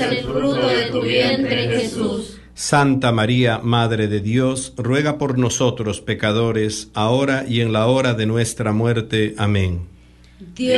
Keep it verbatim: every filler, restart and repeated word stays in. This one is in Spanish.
el fruto de tu vientre, Jesús. Santa María, Madre de Dios, ruega por nosotros pecadores, ahora y en la hora de nuestra muerte. Amén. Dios